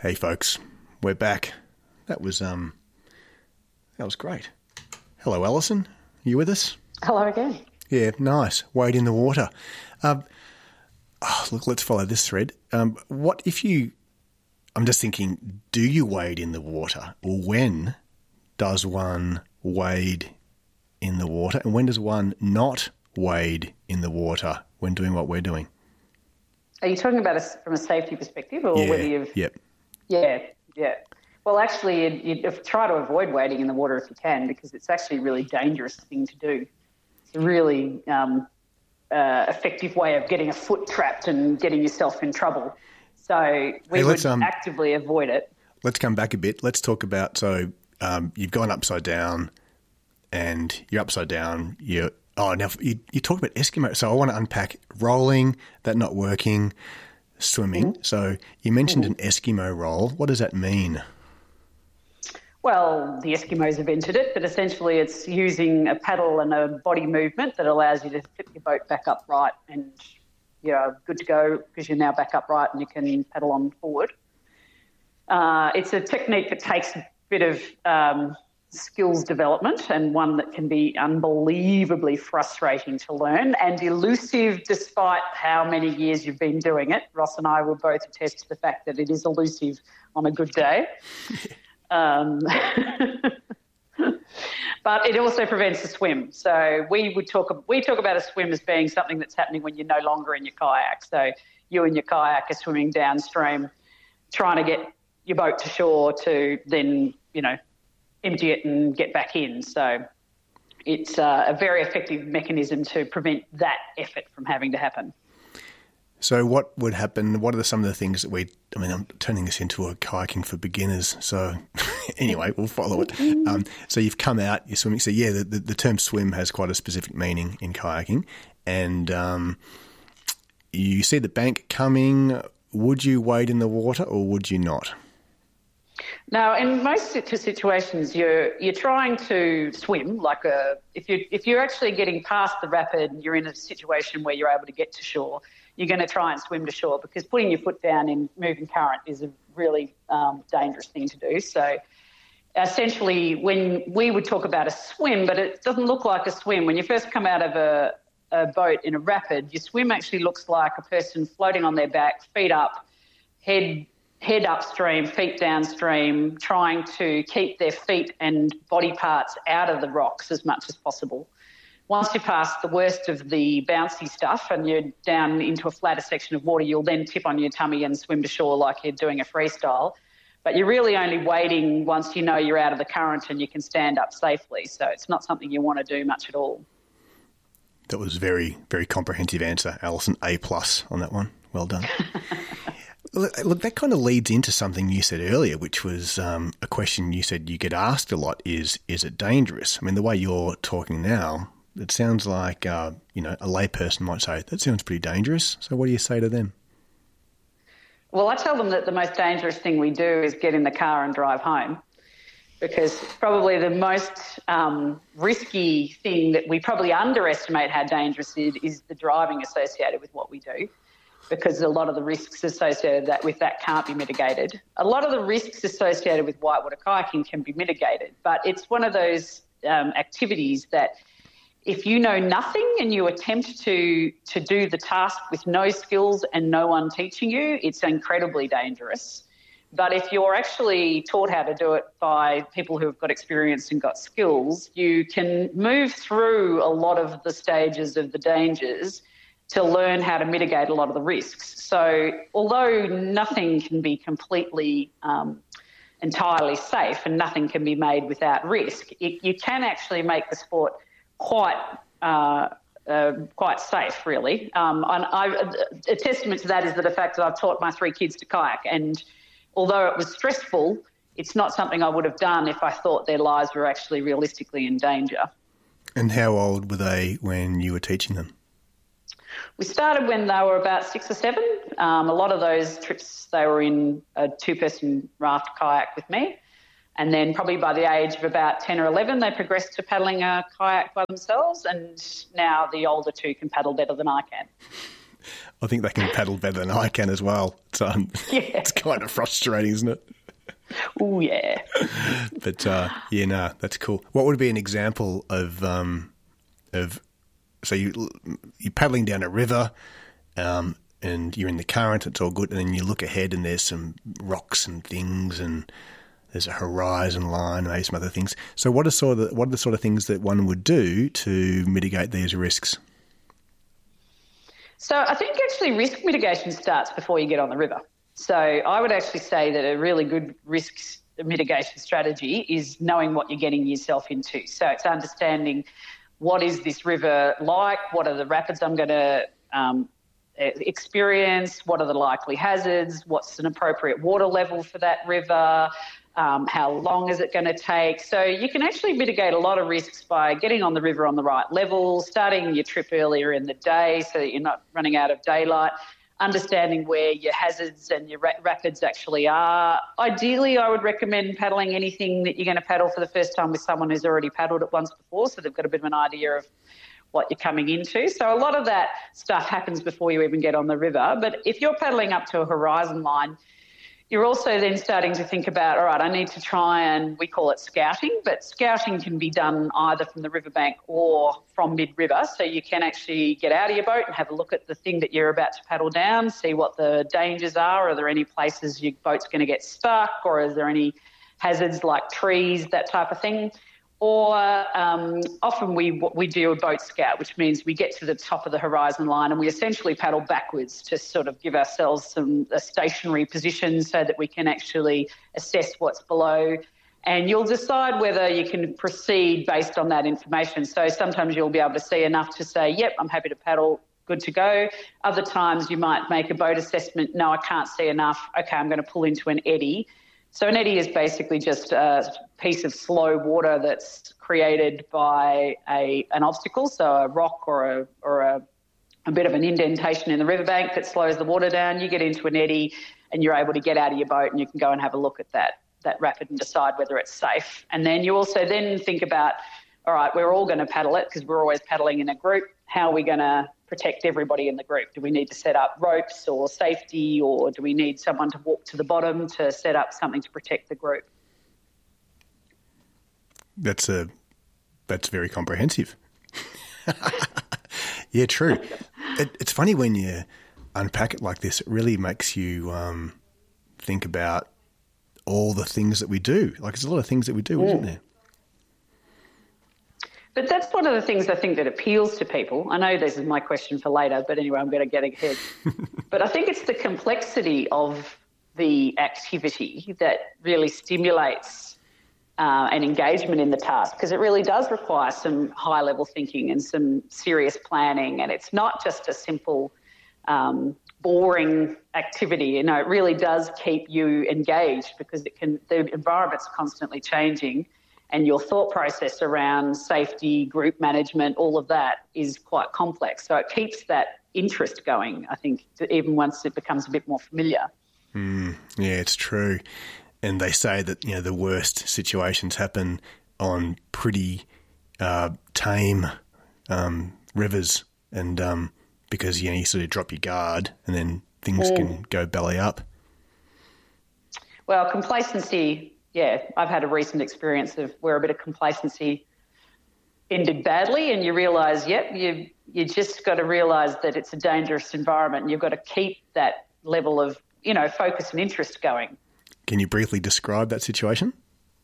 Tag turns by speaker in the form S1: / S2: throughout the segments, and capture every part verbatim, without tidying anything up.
S1: Hey folks, we're back. That was um, that was great. Hello, Alison. You with us?
S2: Hello again.
S1: Yeah, nice. Wade in the water. Um, oh, look, let's follow this thread. Um, what if you? I'm just thinking. Do you wade in the water, or when does one wade in the water, and when does one not wade in the water when doing what we're doing?
S2: Are you talking about us from a safety perspective, or
S1: yeah,
S2: whether you've?
S1: Yep.
S2: Yeah, yeah. Well, actually, you'd, you'd try to avoid wading in the water if you can, because it's actually a really dangerous thing to do. It's a really um, uh, effective way of getting a foot trapped and getting yourself in trouble. So we
S1: hey,
S2: would
S1: um,
S2: actively avoid it.
S1: Let's come back a bit. Let's talk about, so um, you've gone upside down and you're upside down. You're, oh, now you, you talked about Eskimo. So I want to unpack rolling, that not working, swimming. Mm-hmm. So you mentioned mm-hmm. an Eskimo roll. What does that mean?
S2: Well, the Eskimos invented it, but essentially it's using a paddle and a body movement that allows you to flip your boat back upright, and you're good to go because you're now back upright and you can paddle on forward. Uh, it's a technique that takes a bit of um, skills development, and one that can be unbelievably frustrating to learn and elusive despite how many years you've been doing it. Ross and I will both attest to the fact that it is elusive on a good day. Um, but it also prevents a swim. So we would talk we talk about a swim as being something that's happening when you're no longer in your kayak. So you and your kayak are swimming downstream, trying to get your boat to shore to then, you know, empty it and get back in. So it's uh, a very effective mechanism to prevent that effort from having to happen.
S1: So what would happen? What are the, some of the things that we, I mean, I'm turning this into a kayaking for beginners. So anyway, we'll follow it. Um, so you've come out, you're swimming. So yeah, the, the, the term swim has quite a specific meaning in kayaking. And um, you see the bank coming. Would you wade in the water or would you not?
S2: Now, in most situations, you're you're trying to swim. Like a if you if you're actually getting past the rapid, you're in a situation where you're able to get to shore. You're going to try and swim to shore, because putting your foot down in moving current is a really um, dangerous thing to do. So essentially, when we would talk about a swim, but it doesn't look like a swim. When you first come out of a, a boat in a rapid, your swim actually looks like a person floating on their back, feet up, head head upstream, feet downstream, trying to keep their feet and body parts out of the rocks as much as possible. Once you pass the worst of the bouncy stuff and you're down into a flatter section of water, you'll then tip on your tummy and swim to shore like you're doing a freestyle. But you're really only wading once you know you're out of the current and you can stand up safely. So it's not something you want to do much at all.
S1: That was very, very comprehensive answer, Alison. A plus on that one. Well done. Look, that kind of leads into something you said earlier, which was um, a question you said you get asked a lot is, is it dangerous? I mean, the way you're talking now, it sounds like, uh, you know, a layperson might say, that sounds pretty dangerous. So what do you say to them?
S2: Well, I tell them that the most dangerous thing we do is get in the car and drive home, because probably the most um, risky thing that we probably underestimate how dangerous it is, is the driving associated with what we do, because a lot of the risks associated that with that can't be mitigated. A lot of the risks associated with whitewater kayaking can be mitigated, but it's one of those um, activities that if you know nothing and you attempt to to do the task with no skills and no one teaching you, it's incredibly dangerous. But if you're actually taught how to do it by people who have got experience and got skills, you can move through a lot of the stages of the dangers to learn how to mitigate a lot of the risks. So although nothing can be completely um, entirely safe and nothing can be made without risk, it, you can actually make the sport quite uh, uh, quite safe, really. Um, and I, a testament to that is the fact that I've taught my three kids to kayak, and although it was stressful, it's not something I would have done if I thought their lives were actually realistically in danger.
S1: And how old were they when you were teaching them?
S2: We started when they were about six or seven. Um, a lot of those trips, they were in a two-person raft kayak with me. And then probably by the age of about ten or eleven, they progressed to paddling a kayak by themselves, and now the older two can paddle better than I can.
S1: I think they can paddle better than I can as well. It's, um,
S2: Yeah.
S1: it's kind of frustrating, isn't it?
S2: Oh, yeah.
S1: But, uh, yeah, no, that's cool. What would be an example of, um, of so you, you're paddling down a river um, and you're in the current, it's all good, and then you look ahead and there's some rocks and things and there's a horizon line and maybe some other things. So what are, sort of the, what are the sort of things that one would do to mitigate these risks?
S2: So I think actually risk mitigation starts before you get on the river. So I would actually say that a really good risk mitigation strategy is knowing what you're getting yourself into. So it's understanding what is this river like, what are the rapids I'm going to um, experience, what are the likely hazards, what's an appropriate water level for that river, um, how long is it going to take. So you can actually mitigate a lot of risks by getting on the river on the right level, starting your trip earlier in the day so that you're not running out of daylight, understanding where your hazards and your ra- rapids actually are. Ideally, I would recommend paddling anything that you're going to paddle for the first time with someone who's already paddled it once before, so they've got a bit of an idea of what you're coming into. So a lot of that stuff happens before you even get on the river. But if you're paddling up to a horizon line, you're also then starting to think about, all right, I need to try and, we call it scouting, but scouting can be done either from the riverbank or from mid-river. So you can actually get out of your boat and have a look at the thing that you're about to paddle down, see what the dangers are. Are there any places your boat's going to get stuck, or is there any hazards like trees, that type of thing? Or um, often we we do a boat scout, which means we get to the top of the horizon line and we essentially paddle backwards to sort of give ourselves some a stationary position so that we can actually assess what's below. And you'll decide whether you can proceed based on that information. So sometimes you'll be able to see enough to say, yep, I'm happy to paddle, good to go. Other times you might make a boat assessment, no, I can't see enough, okay, I'm going to pull into an eddy. So an eddy is basically just a piece of slow water that's created by a an obstacle, so a rock or a or a, a bit of an indentation in the riverbank that slows the water down. You get into an eddy and you're able to get out of your boat and you can go and have a look at that, that rapid and decide whether it's safe. And then you also then think about, all right, we're all going to paddle it because we're always paddling in a group. How are we going to protect everybody in the group? Do we need to set up ropes or safety, or do we need someone to walk to the bottom to set up something to protect the group?
S1: That's a that's very comprehensive. Yeah, true. It, it's funny when you unpack it like this. It really makes you um, think about all the things that we do. Like, there's a lot of things that we do, mm. isn't there?
S2: But that's one of the things I think that appeals to people. I know this is my question for later, but anyway, I'm going to get ahead. But I think it's the complexity of the activity that really stimulates uh, an engagement in the task, because it really does require some high-level thinking and some serious planning, and it's not just a simple, um, boring activity. You know, it really does keep you engaged because it can. The environment's constantly changing. And your thought process around safety, group management, all of that is quite complex. So it keeps that interest going, I think, even once it becomes a bit more familiar.
S1: Mm, yeah, it's true. And they say that, you know, the worst situations happen on pretty uh, tame um, rivers, and um, because, you know, you sort of drop your guard and then things mm. can go belly up.
S2: Well, complacency... Yeah, I've had a recent experience of where a bit of complacency ended badly, and you realise, yep, you you just got to realise that it's a dangerous environment, and you've got to keep that level of, you know, focus and interest going.
S1: Can you briefly describe that situation?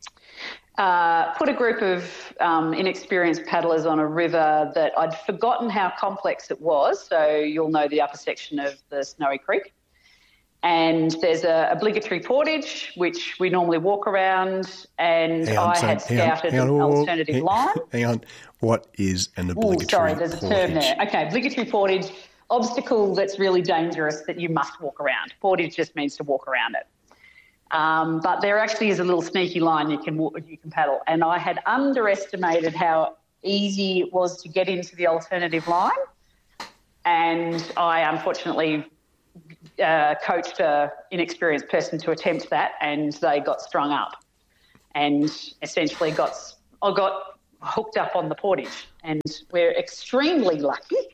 S2: Uh, put a group of um, inexperienced paddlers on a river that I'd forgotten how complex it was, so you'll know the upper section of the Snowy Creek. And there's a obligatory portage, which we normally walk around, and on, I had scouted hang on, hang on, an alternative
S1: hang,
S2: line.
S1: Hang on, what is an obligatory
S2: Ooh, sorry, there's
S1: portage?
S2: a term there. Okay, obligatory portage, obstacle that's really dangerous that you must walk around. Portage just means to walk around it. Um, but there actually is a little sneaky line you can walk, you can paddle, and I had underestimated how easy it was to get into the alternative line, and I unfortunately... Uh, coached an inexperienced person to attempt that, and they got strung up and essentially got I got hooked up on the portage. And we're extremely lucky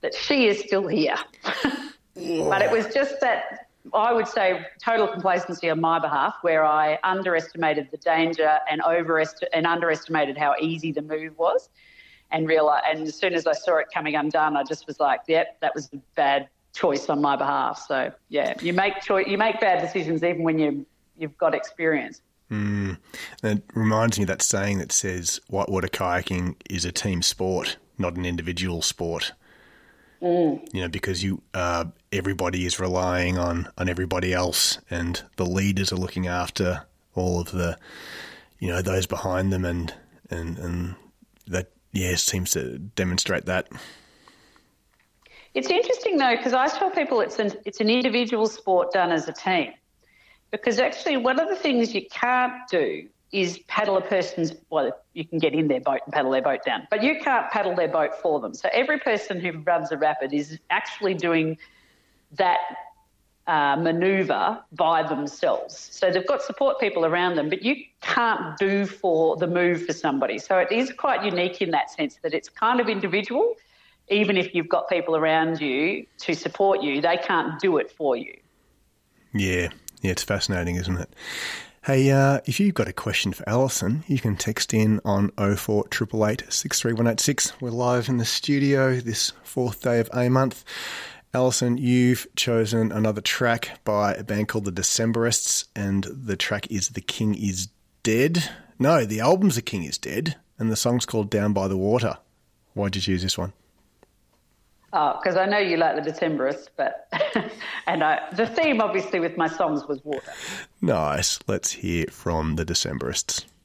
S2: that she is still here. But it was just that, I would say, total complacency on my behalf, where I underestimated the danger and overest- and underestimated how easy the move was. And realize, and as soon as I saw it coming undone, I just was like, yep, that was a bad choice on my behalf. So, yeah, you make choice, you make bad decisions even when you, you've got experience.
S1: Mm. It reminds me of that saying that says whitewater kayaking is a team sport, not an individual sport. Mm. You know, because you uh, everybody is relying on, on everybody else, and the leaders are looking after all of the, you know, those behind them, and and, and that, yeah, seems to demonstrate that.
S2: It's interesting, though, because I tell people it's an, it's an individual sport done as a team. Because actually one of the things you can't do is paddle a person's, well, you can get in their boat and paddle their boat down, but you can't paddle their boat for them. So every person who runs a rapid is actually doing that uh, manoeuvre by themselves. So they've got support people around them, but you can't do for the move for somebody. So it is quite unique in that sense that it's kind of individual. Even if you've got people around you to support you, they can't do it for you.
S1: Yeah. Yeah, it's fascinating, isn't it? Hey, uh, if you've got a question for Alison, you can text in on oh four eight eight eight, six three one eight six. We're live in the studio this fourth day of A month. Alison, you've chosen another track by a band called the Decemberists, and the track is The King Is Dead. No, the album's The King Is Dead, and the song's called Down by the Water. Why'd you choose this one?
S2: Oh, because I know you like the Decemberists, but and I, the theme obviously with my songs was water.
S1: Nice. Let's hear from the Decemberists.